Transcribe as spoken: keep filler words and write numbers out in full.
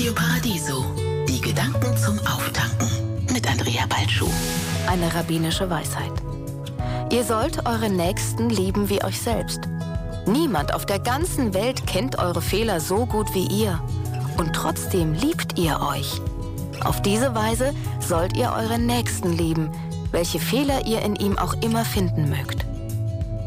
Radio Paradiso. Die Gedanken zum Auftanken mit Andrea Balschuh. Eine rabbinische Weisheit. Ihr sollt eure Nächsten lieben wie euch selbst. Niemand auf der ganzen Welt kennt eure Fehler so gut wie ihr. Und trotzdem liebt ihr euch. Auf diese Weise sollt ihr euren Nächsten lieben, welche Fehler ihr in ihm auch immer finden mögt.